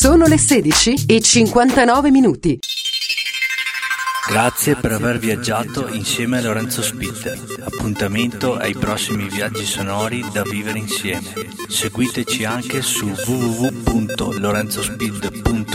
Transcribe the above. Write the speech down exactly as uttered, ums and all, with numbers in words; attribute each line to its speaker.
Speaker 1: Sono le sedici e cinquantanove minuti.
Speaker 2: Grazie per aver viaggiato insieme a Lorenzo Speed. Appuntamento ai prossimi viaggi sonori da vivere insieme. Seguiteci anche su w w w punto lorenzospeed punto